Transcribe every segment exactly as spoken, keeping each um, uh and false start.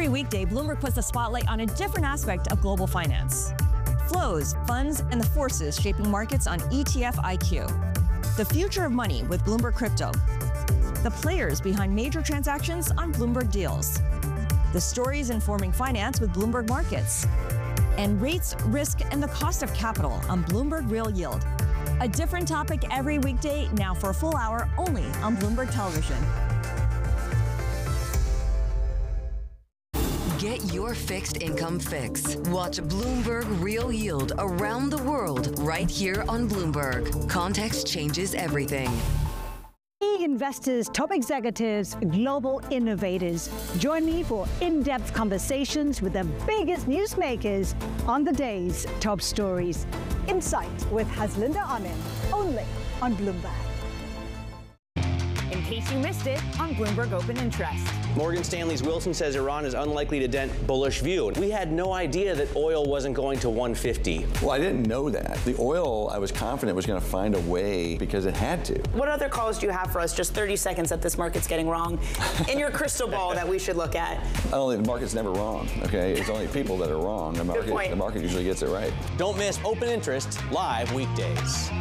weekday, Bloomberg puts the spotlight on a different aspect of global finance. Flows, funds, and the forces shaping markets on E T F I Q. The future of money with Bloomberg Crypto. The players behind major transactions on Bloomberg Deals. The stories informing finance with Bloomberg Markets. And rates, risk, and the cost of capital on Bloomberg Real Yield. A different topic every weekday, now for a full hour only on Bloomberg Television. Get your fixed income fix. Watch Bloomberg Real Yield around the world right here on Bloomberg. Context changes everything. Investors, top executives, global innovators. Join me for in-depth conversations with the biggest newsmakers on the day's top stories. Insight with Haslinda Amin, only on Bloomberg. In case you missed it, on Bloomberg Open Interest. Morgan Stanley's Wilson says Iran is unlikely to dent bullish view. We had no idea that oil wasn't going to one fifty. Well, I didn't know that. The oil, I was confident, was going to find a way because it had to. What other calls do you have for us, just thirty seconds that this market's getting wrong, in your crystal ball that we should look at? I don't think the market's never wrong, okay? It's only people that are wrong. The market, Good point. The market usually gets it right. Don't miss Open Interest live weekdays.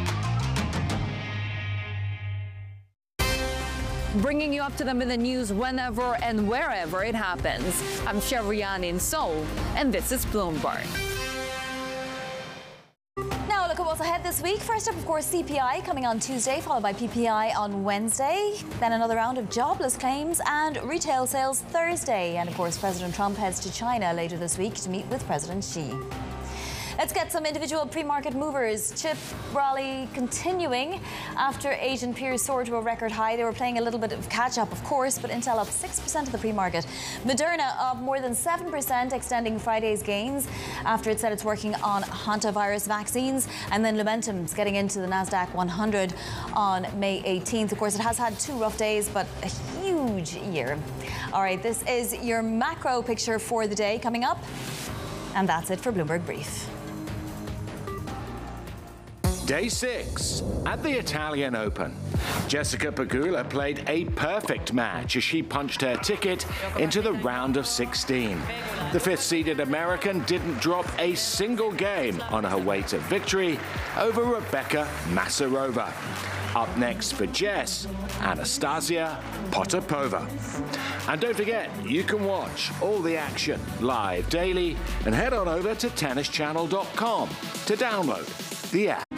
Bringing you up to them in the news whenever and wherever it happens. I'm Sherian in Seoul, and this is Bloomberg. Now, look at what's ahead this week. First up, of course, C P I coming on Tuesday, followed by P P I on Wednesday. Then another round of jobless claims and retail sales Thursday. And, of course, President Trump heads to China later this week to meet with President Xi. Let's get some individual pre-market movers. Chip rally continuing after Asian peers soared to a record high. They were playing a little bit of catch-up, of course, but Intel up six percent of the pre-market. Moderna up more than seven percent, extending Friday's gains after it said it's working on hantavirus vaccines. And then Lumentum's getting into the NASDAQ one hundred on May eighteenth. Of course, it has had two rough days, but a huge year. All right, this is your macro picture for the day coming up. And that's it for Bloomberg Brief. Day six at the Italian Open. Jessica Pegula played a perfect match as she punched her ticket into the round of sixteen. The fifth-seeded American didn't drop a single game on her way to victory over Rebecca Masarova. Up next for Jess, Anastasia Potapova. And don't forget, you can watch all the action live daily and head on over to tennis channel dot com to download the app.